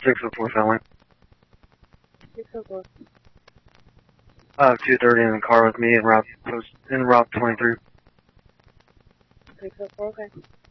604 family. 604. 230 in the car with me en route 23. 604, okay.